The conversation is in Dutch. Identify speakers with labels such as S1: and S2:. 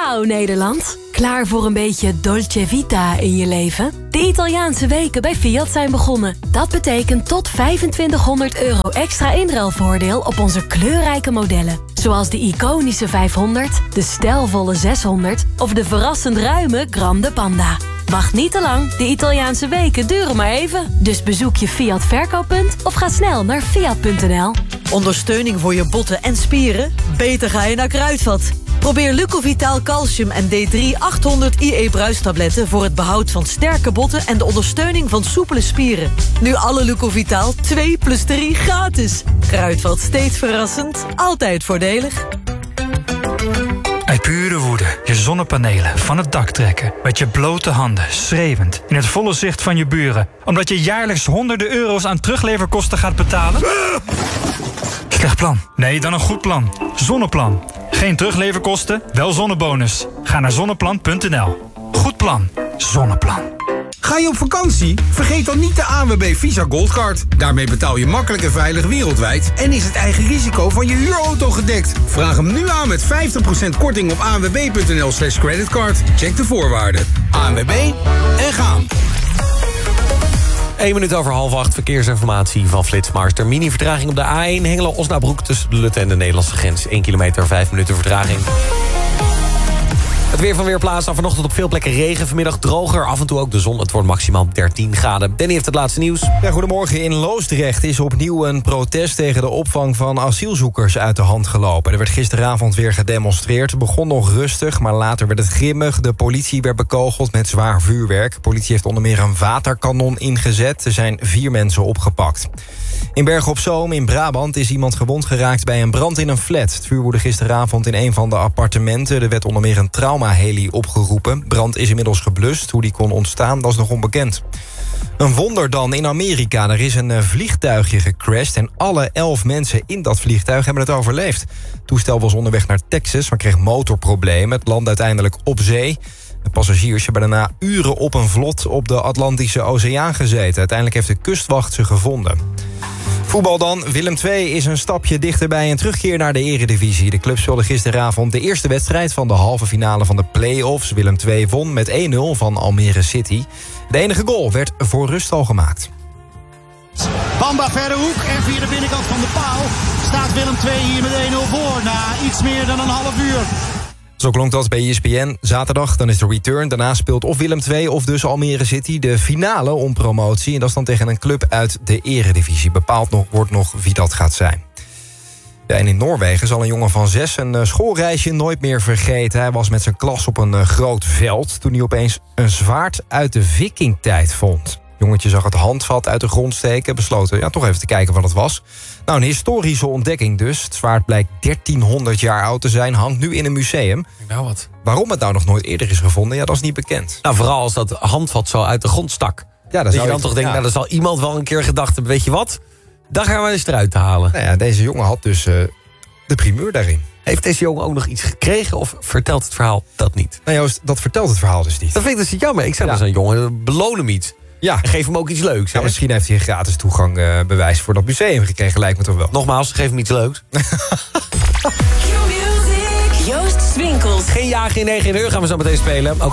S1: Ciao Nederland. Klaar voor een beetje dolce vita in je leven? De Italiaanse weken bij Fiat zijn begonnen. Dat betekent tot €2500 extra inruilvoordeel op onze kleurrijke modellen. Zoals de iconische 500, de stijlvolle 600 of de verrassend ruime Grande Panda. Wacht niet te lang, de Italiaanse weken duren maar even. Dus bezoek je Fiat verkooppunt of ga snel naar fiat.nl.
S2: Ondersteuning voor je botten en spieren? Beter ga je naar Kruidvat. Probeer Lucovitaal Calcium en D3 800 IE bruistabletten... voor het behoud van sterke botten en de ondersteuning van soepele spieren. Nu alle Lucovitaal 2 + 3 gratis. Kruidvat, steeds verrassend, altijd voordelig.
S3: Uit pure woede je zonnepanelen van het dak trekken. Met je blote handen, schreeuwend, in het volle zicht van je buren. Omdat je jaarlijks honderden euro's aan terugleverkosten gaat betalen? Slecht plan. Nee, dan een goed plan. Zonneplan. Geen terugleverkosten, wel zonnebonus. Ga naar zonneplan.nl. Goed plan. Zonneplan.
S4: Ga je op vakantie? Vergeet dan niet de ANWB Visa Goldcard. Daarmee betaal je makkelijk en veilig wereldwijd... en is het eigen risico van je huurauto gedekt. Vraag hem nu aan met 50% korting op anwb.nl/creditcard. Check de voorwaarden. ANWB en gaan.
S5: 1 minuut over 7:30, verkeersinformatie van Flitsmeister. Mini-vertraging op de A1 Hengelo-Osnabrück tussen de Lutte en de Nederlandse grens. 1 kilometer, 5 minuten vertraging. Het weer van Weerplaza. Vanochtend op veel plekken regen. Vanmiddag droger. Af en toe ook de zon. Het wordt maximaal 13 graden. Danny heeft het laatste nieuws.
S6: Ja, goedemorgen. In Loosdrecht is opnieuw een protest tegen de opvang van asielzoekers uit de hand gelopen. Er werd gisteravond weer gedemonstreerd. Het begon nog rustig, maar later werd het grimmig. De politie werd bekogeld met zwaar vuurwerk. De politie heeft onder meer een waterkanon ingezet. Er zijn 4 mensen opgepakt. In Bergen op Zoom in Brabant is iemand gewond geraakt bij een brand in een flat. Het vuur woedde gisteravond in een van de appartementen. Er werd onder meer een traumaheli opgeroepen. Brand is inmiddels geblust. Hoe die kon ontstaan, dat is nog onbekend. Een wonder dan in Amerika. Er is een vliegtuigje gecrashed en alle 11 mensen in dat vliegtuig hebben het overleefd. Het toestel was onderweg naar Texas, maar kreeg motorproblemen. Het landde uiteindelijk op zee. De passagiers hebben daarna uren op een vlot op de Atlantische Oceaan gezeten. Uiteindelijk heeft de kustwacht ze gevonden. Voetbal dan. Willem II is een stapje dichter bij een terugkeer naar de eredivisie. De club speelde gisteravond de eerste wedstrijd van de halve finale van de play-offs. Willem II won met 1-0 van Almere City. De enige goal werd voor rust al gemaakt.
S7: Bamba verre hoek en via de binnenkant van de paal staat Willem II hier met 1-0 voor na iets meer dan een half uur.
S6: Zo klonk dat bij ESPN. Zaterdag, dan is de return. Daarna speelt of Willem II of dus Almere City de finale om promotie. En dat is dan tegen een club uit de eredivisie. Bepaald wordt nog wie dat gaat zijn. Ja, en in Noorwegen zal een jongen van 6 een schoolreisje nooit meer vergeten. Hij was met zijn klas op een groot veld toen hij opeens een zwaard uit de vikingtijd vond. Jongetje zag het handvat uit de grond steken, besloten toch even te kijken wat het was. Nou, een historische ontdekking dus. Het zwaard blijkt 1300 jaar oud te zijn, hangt nu in een museum.
S5: Nou wat.
S6: Waarom het nou nog nooit eerder is gevonden, ja, dat is niet bekend.
S5: Nou, vooral als dat handvat zo uit de grond stak.
S6: Ja,
S5: dat je dan toch denkt, nou, dan zal iemand wel een keer gedacht hebben, weet je wat? Dan gaan we eens eruit te halen.
S6: Nou ja, deze jongen had dus de primeur daarin.
S5: Heeft deze jongen ook nog iets gekregen of vertelt het verhaal dat niet?
S6: Nou Joost, dat vertelt het verhaal dus niet.
S5: Dat vind ik dus jammer. Ik zou dus een jongen, beloon hem iets.
S6: Ja.
S5: En geef hem ook iets leuks.
S6: Ja, misschien heeft hij een gratis toegangbewijs voor dat museum gekregen, lijkt me toch wel.
S5: Nogmaals, geef hem iets leuks.
S1: Joost Swinkels.
S5: Geen jagen in 9 uur gaan we zo meteen spelen. Ook